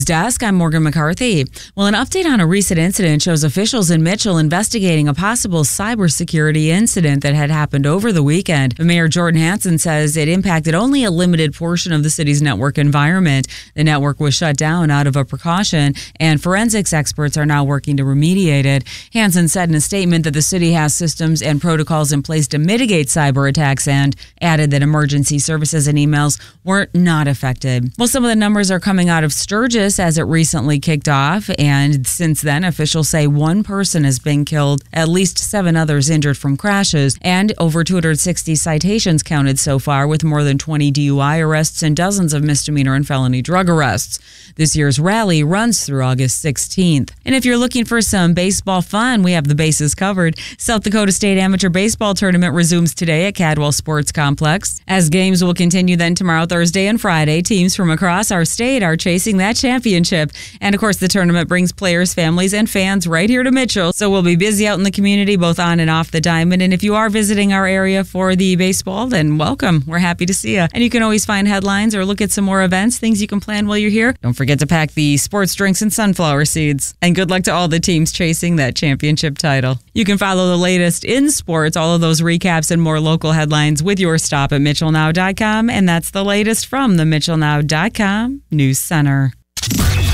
Desk, I'm Morgan McCarthy. Well, an update on a recent incident shows officials in Mitchell investigating a possible cybersecurity incident that had happened over the weekend. Mayor Jordan Hansen says it impacted only a limited portion of the city's network environment. The network was shut down out of a precaution, and forensics experts are now working to remediate it. Hansen said in a statement that the city has systems and protocols in place to mitigate cyber attacks and added that emergency services and emails were not affected. Well, some of the numbers are coming out of Sturgis as it recently kicked off, and since then officials say one person has been killed, at least 7 others injured from crashes, and over 260 citations counted so far, with more than 20 DUI arrests and dozens of misdemeanor and felony drug arrests. This year's rally runs through August 16th. And if you're looking for some baseball fun, we have the bases covered. South Dakota State Amateur Baseball Tournament resumes today at Cadwell Sports Complex. As games will continue then tomorrow, Thursday, and Friday, teams from across our state are chasing that championship. And of course, the tournament brings players, families, and fans right here to Mitchell. So we'll be busy out in the community, both on and off the diamond. And if you are visiting our area for the baseball, then welcome. We're happy to see you. And you can always find headlines or look at some more events, things you can plan while you're here. Don't forget to pack the sports drinks and sunflower seeds. And good luck to all the teams chasing that championship title. You can follow the latest in sports, all of those recaps and more local headlines with your stop at MitchellNow.com. And that's the latest from the MitchellNow.com News Center.